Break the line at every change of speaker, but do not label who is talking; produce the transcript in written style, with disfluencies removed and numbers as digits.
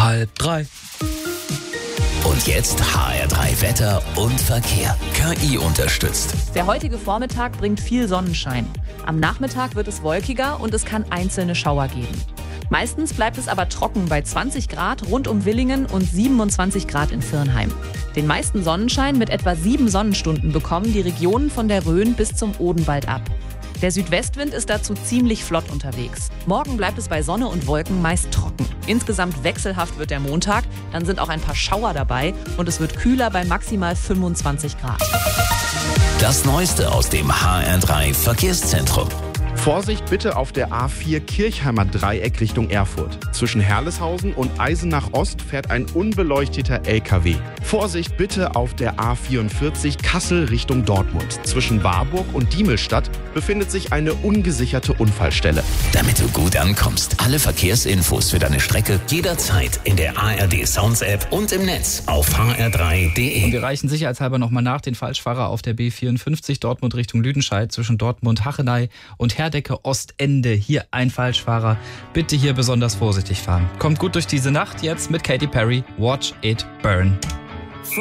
2:30.
Und jetzt HR3 Wetter und Verkehr. KI unterstützt.
Der heutige Vormittag bringt viel Sonnenschein. Am Nachmittag wird es wolkiger und es kann einzelne Schauer geben. Meistens bleibt es aber trocken bei 20 Grad rund um Villingen und 27 Grad in Viernheim. Den meisten Sonnenschein mit etwa 7 Sonnenstunden bekommen die Regionen von der Rhön bis zum Odenwald ab. Der Südwestwind ist dazu ziemlich flott unterwegs. Morgen bleibt es bei Sonne und Wolken meist trocken. Insgesamt wechselhaft wird der Montag, dann sind auch ein paar Schauer dabei und es wird kühler bei maximal 25 Grad.
Das Neueste aus dem HR3 Verkehrszentrum.
Vorsicht bitte auf der A4 Kirchheimer Dreieck Richtung Erfurt. Zwischen Herleshausen und Eisenach Ost fährt ein unbeleuchteter LKW. Vorsicht bitte auf der A44 Kassel Richtung Dortmund. Zwischen Warburg und Diemelstadt befindet sich eine ungesicherte Unfallstelle.
Damit du gut ankommst, alle Verkehrsinfos für deine Strecke jederzeit in der ARD Sounds App und im Netz auf hr3.de.
Und wir reichen sicherheitshalber nochmal nach den Falschfahrer auf der B54 Dortmund Richtung Lüdenscheid zwischen Dortmund-Hachenay und Herdecke Ostende. Hier ein Falschfahrer. Bitte hier besonders vorsichtig fahren. Kommt gut durch diese Nacht jetzt mit Katy Perry. Watch It Burn.